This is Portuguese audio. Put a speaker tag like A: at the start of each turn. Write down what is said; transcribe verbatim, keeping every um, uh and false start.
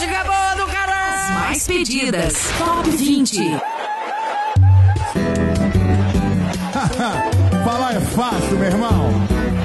A: música boa do caralho.
B: Mais pedidas. Top vinte.
C: Falar é fácil, meu irmão.